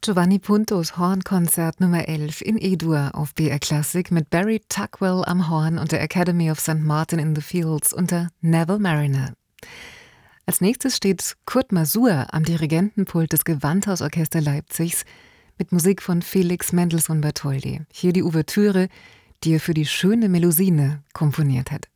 Giovanni Puntos Hornkonzert Nummer 11 in E-Dur auf BR Classic mit Barry Tuckwell am Horn und der Academy of St. Martin in the Fields unter Neville Marriner. Als nächstes steht Kurt Masur am Dirigentenpult des Gewandhausorchester Leipzigs mit Musik von Felix Mendelssohn Bartholdy. Hier die Ouvertüre, die er für die schöne Melusine komponiert hat.